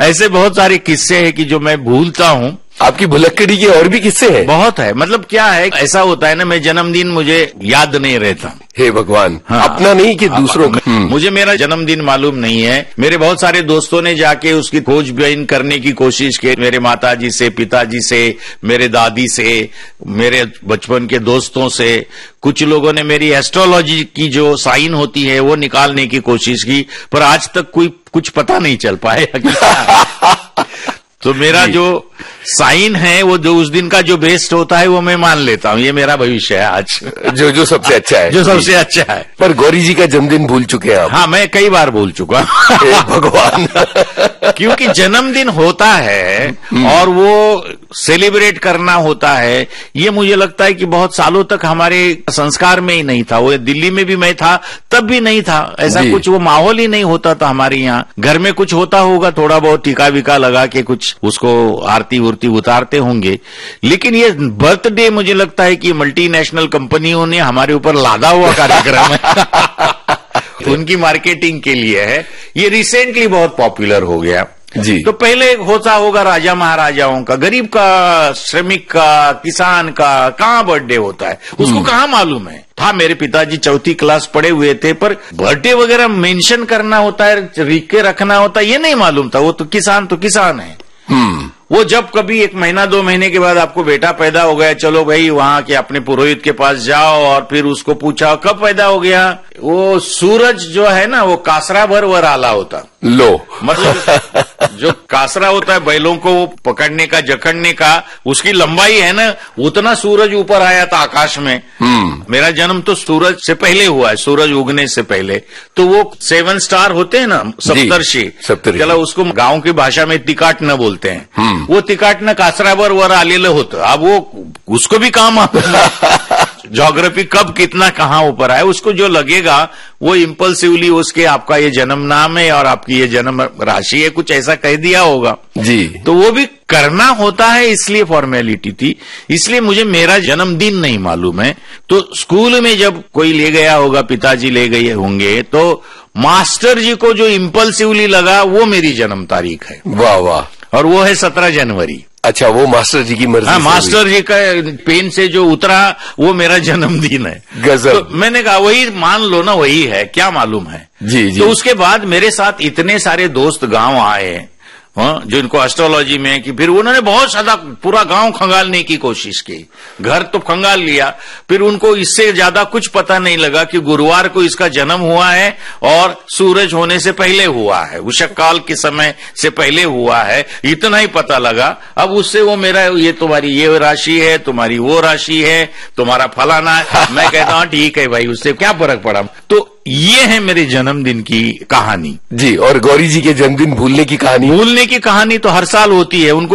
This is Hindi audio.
ऐसे बहुत सारे किस्से हैं कि जो मैं भूलता हूँ। आपकी भुलक्कड़ी के और भी किस्से हैं? बहुत है। मतलब क्या है, ऐसा होता है ना, मैं जन्मदिन मुझे याद नहीं रहता। हे भगवान। हाँ, अपना नहीं कि दूसरों का। मुझे मेरा जन्मदिन मालूम नहीं है। मेरे बहुत सारे दोस्तों ने जाके उसकी खोजबीन करने की कोशिश की, मेरे माताजी से, पिताजी से, मेरे दादी से, मेरे बचपन के दोस्तों से। कुछ लोगों ने मेरी एस्ट्रोलॉजी की जो साइन होती है वो निकालने की कोशिश की, पर आज तक कोई कुछ पता नहीं चल पाया कि क्या। तो मेरा जो साइन है वो जो उस दिन का जो बेस्ट होता है वो मैं मान लेता हूँ, ये मेरा भविष्य है आज। जो सबसे अच्छा है। जो सबसे अच्छा है। पर गौरी जी का जन्मदिन भूल चुके हैं आप? हाँ, मैं कई बार भूल चुका। भगवान। क्योंकि जन्मदिन होता है और वो सेलिब्रेट करना होता है, ये मुझे लगता है कि बहुत सालों तक हमारे संस्कार में ही नहीं था। वो दिल्ली में भी मैं था तब भी नहीं था ऐसा कुछ, वो माहौल ही नहीं होता था हमारे यहाँ। घर में कुछ होता होगा, थोड़ा बहुत टीका विका लगा के कुछ उसको आरती उरती उतारते होंगे, लेकिन ये बर्थडे मुझे लगता है कि मल्टीनेशनल कंपनियों ने हमारे ऊपर लादा हुआ कार्यक्रम है। उनकी मार्केटिंग के लिए है। ये रिसेंटली बहुत पॉपुलर हो गया जी। तो पहले होता होगा राजा महाराजाओं का, गरीब का, श्रमिक का, किसान का कहाँ बर्थडे होता है, उसको कहाँ मालूम है। था मेरे पिताजी चौथी क्लास पढ़े हुए थे, पर बर्थडे वगैरह मेंशन करना होता है, लिख के रखना होता है, ये नहीं मालूम था। वो तो किसान है। वो जब कभी 1 महीना 2 महीने के बाद आपको बेटा पैदा हो गया, चलो भाई वहां के अपने पुरोहित के पास जाओ और फिर उसको पूछा कब पैदा हो गया। वो सूरज जो है ना वो कासरा भर वर आला होता। लो मतलब जो कासरा होता है बैलों को पकड़ने का, जकड़ने का, उसकी लंबाई है ना, उतना सूरज ऊपर आया था आकाश में। मेरा जन्म तो सूरज से पहले हुआ है, सूरज उगने से पहले। तो वो 7 स्टार होते हैं ना, सप्तर्षि, चलो उसको गांव की भाषा में तिकाट न बोलते हैं। वो तिकाट न कासरावर वर आलेलं होतं। अब वो उसको भी काम ज्योग्राफी कब कितना कहाँ ऊपर आए, उसको जो लगेगा वो इम्पल्सिवली उसके आपका ये जन्म नाम है और आपकी ये जन्म राशि है, कुछ ऐसा कह दिया होगा जी। तो वो भी करना होता है, इसलिए फॉर्मेलिटी थी। इसलिए मुझे मेरा जन्मदिन नहीं मालूम है। तो स्कूल में जब कोई ले गया होगा, पिताजी ले गए होंगे, तो मास्टर जी को जो इम्पल्सिवली लगा वो मेरी जन्म तारीख है। वाह वाह। और वो है 17 जनवरी। अच्छा, वो मास्टर जी की मर्जी। हाँ, मास्टर जी का पेन से जो उतरा वो मेरा जन्मदिन है। गजब। तो मैंने कहा वही मान लो ना, वही है, क्या मालूम है। जी जी। तो उसके बाद मेरे साथ इतने सारे दोस्त गांव आए, हाँ, जो इनको एस्ट्रोलॉजी में कि फिर उन्होंने बहुत ज्यादा पूरा गांव खंगालने की कोशिश की। घर तो खंगाल लिया, फिर उनको इससे ज्यादा कुछ पता नहीं लगा कि गुरुवार को इसका जन्म हुआ है और सूरज होने से पहले हुआ है, उषक काल के समय से पहले हुआ है, इतना ही पता लगा। अब उससे वो मेरा ये तुम्हारी ये राशि है, तुम्हारी वो राशि है, तुम्हारा फलाना है। मैं कहता हूँ ठीक है भाई, उससे क्या फर्क पड़ा। तो ये है मेरे जन्मदिन की कहानी जी। और गौरी जी के जन्मदिन भूलने की कहानी? भूलने की कहानी तो हर साल होती है। उनको